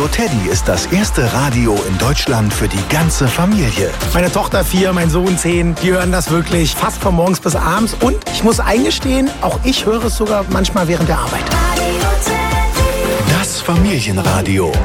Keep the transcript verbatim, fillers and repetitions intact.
Radio Teddy ist das erste Radio in Deutschland für die ganze Familie. Meine Tochter vier, mein Sohn zehn, die hören das wirklich fast von morgens bis abends. Und ich muss eingestehen, auch ich höre es sogar manchmal während der Arbeit. Das Familienradio.